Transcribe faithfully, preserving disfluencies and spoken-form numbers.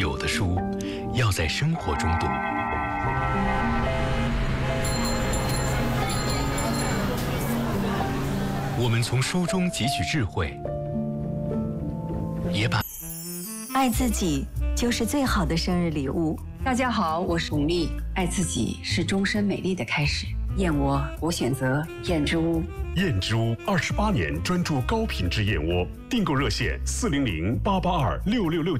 有的书要在生活中读。我们从书中汲取智慧，也把爱自己就是最好的生日礼物。 大家好，我是巩俐。爱自己是终身美丽的开始。燕窝，我选择燕之屋。 燕之屋二十八年专注高品质燕窝，订购热线四零零八八二六六六九。